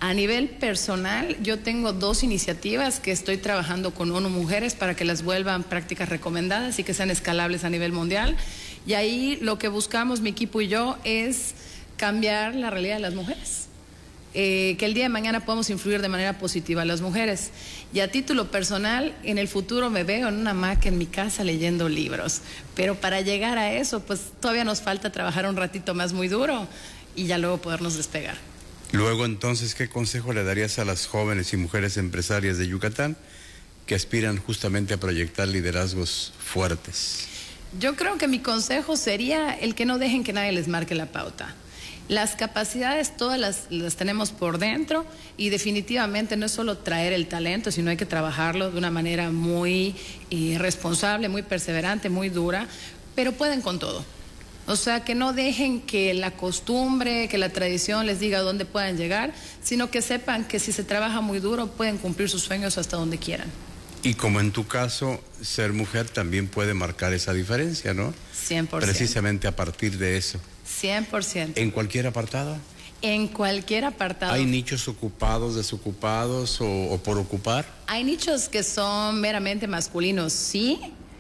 A nivel personal, yo tengo 2 iniciativas que estoy trabajando con ONU Mujeres para que las vuelvan prácticas recomendadas y que sean escalables a nivel mundial. Y ahí lo que buscamos, mi equipo y yo, es cambiar la realidad de las mujeres. Que el día de mañana podamos influir de manera positiva a las mujeres. Y a título personal, en el futuro me veo en una hamaca en mi casa leyendo libros. Pero para llegar a eso, pues todavía nos falta trabajar un ratito más muy duro y ya luego podernos despegar. Luego, entonces, ¿qué consejo le darías a las jóvenes y mujeres empresarias de Yucatán que aspiran justamente a proyectar liderazgos fuertes? Yo creo que mi consejo sería el que no dejen que nadie les marque la pauta. Las capacidades todas las tenemos por dentro y definitivamente no es solo traer el talento, sino hay que trabajarlo de una manera muy responsable, muy perseverante, muy dura, pero pueden con todo. O sea, que no dejen que la costumbre, que la tradición les diga a dónde puedan llegar, sino que sepan que si se trabaja muy duro pueden cumplir sus sueños hasta donde quieran. Y como en tu caso, ser mujer también puede marcar esa diferencia, ¿no? 100%. Precisamente a partir de eso. 100%. ¿En cualquier apartado? En cualquier apartado. ¿Hay nichos ocupados, desocupados o por ocupar? Hay nichos que son meramente masculinos, sí.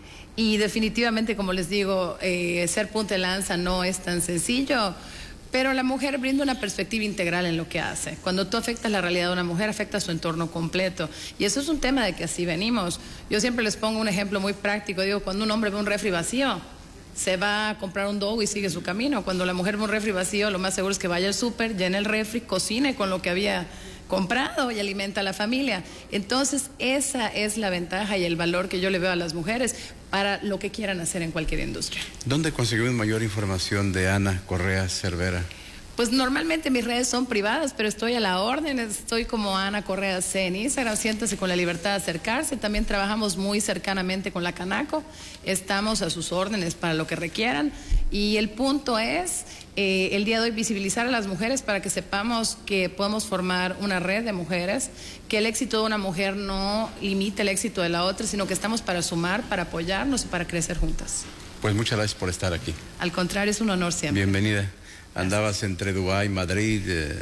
Y definitivamente, como les digo, ser punta de lanza no es tan sencillo, pero la mujer brinda una perspectiva integral en lo que hace. Cuando tú afectas la realidad de una mujer, afectas su entorno completo. Y eso es un tema de que así venimos. Yo siempre les pongo un ejemplo muy práctico. Digo, cuando un hombre ve un refri vacío, se va a comprar un dogo y sigue su camino. Cuando la mujer ve un refri vacío, lo más seguro es que vaya al súper, llene el refri, cocine con lo que había comprado y alimenta a la familia. Entonces, esa es la ventaja y el valor que yo le veo a las mujeres para lo que quieran hacer en cualquier industria. ¿Dónde conseguimos mayor información de Ana Correa Cervera? Pues normalmente mis redes son privadas, pero estoy a la orden, estoy como Ana Correa C en Instagram, siéntase con la libertad de acercarse. También trabajamos muy cercanamente con la Canaco, estamos a sus órdenes para lo que requieran. Y el punto es, el día de hoy, visibilizar a las mujeres para que sepamos que podemos formar una red de mujeres, que el éxito de una mujer no limita el éxito de la otra, sino que estamos para sumar, para apoyarnos y para crecer juntas. Pues muchas gracias por estar aquí. Al contrario, es un honor siempre. Bienvenida. Andabas entre Dubái, Madrid.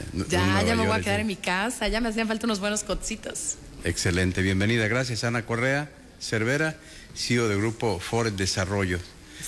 Ya me voy a quedar en mi casa, ya me hacían falta unos buenos cotcitos. Excelente, bienvenida. Gracias, Ana Correa Cervera, CEO de Grupo Ford Desarrollo.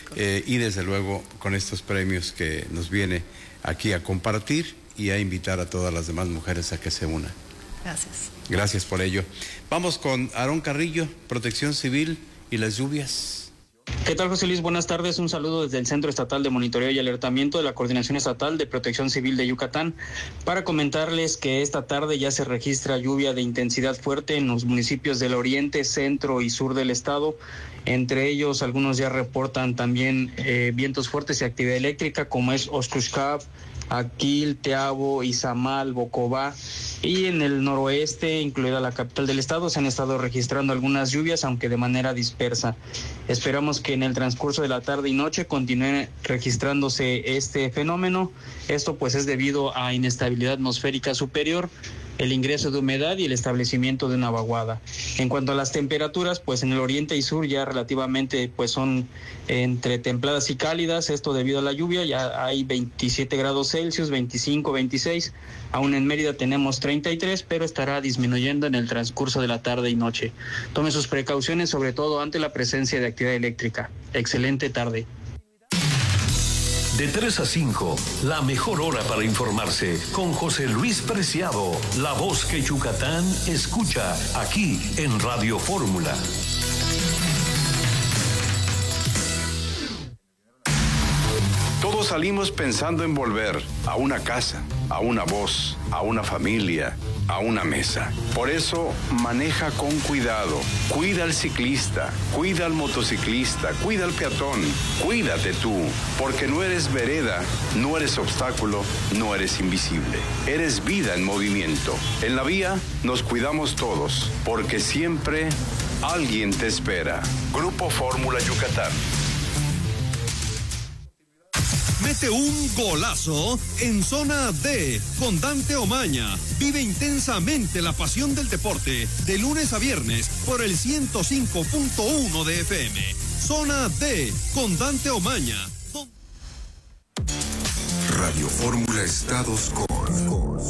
Y desde luego con estos premios que nos viene aquí a compartir y a invitar a todas las demás mujeres a que se unan. Gracias. Gracias por ello. Vamos con Aarón Carrillo, Protección Civil y las lluvias. ¿Qué tal, José Luis? Buenas tardes. Un saludo desde el Centro Estatal de Monitoreo y Alertamiento de la Coordinación Estatal de Protección Civil de Yucatán para comentarles que esta tarde ya se registra lluvia de intensidad fuerte en los municipios del oriente, centro y sur del estado. Entre ellos, algunos ya reportan también vientos fuertes y actividad eléctrica, como es Oxcuscap, Aquil, Teabo, Izamal, Bocobá, y en el noroeste, incluida la capital del estado, se han estado registrando algunas lluvias, aunque de manera dispersa. Esperamos que en el transcurso de la tarde y noche continúe registrándose este fenómeno. Esto pues es debido a inestabilidad atmosférica superior, el ingreso de humedad y el establecimiento de una vaguada. En cuanto a las temperaturas, pues en el oriente y sur ya relativamente pues son entre templadas y cálidas, esto debido a la lluvia, ya hay 27 grados Celsius, 25, 26, aún en Mérida tenemos 33, pero estará disminuyendo en el transcurso de la tarde y noche. Tome sus precauciones, sobre todo ante la presencia de actividad eléctrica. Excelente tarde. De 3 a 5, la mejor hora para informarse con José Luis Preciado, la voz que Yucatán escucha aquí en Radio Fórmula. Todos salimos pensando en volver a una casa, a una voz, a una familia, a una mesa. Por eso, maneja con cuidado. Cuida al ciclista, cuida al motociclista, cuida al peatón, cuídate tú, porque no eres vereda, no eres obstáculo, no eres invisible. Eres vida en movimiento. En la vía nos cuidamos todos, porque siempre alguien te espera. Grupo Fórmula Yucatán. Mete un golazo en Zona D con Dante Omaña. Vive intensamente la pasión del deporte de lunes a viernes por el 105.1 de FM. Zona D con Dante Omaña. Radio Fórmula Estados con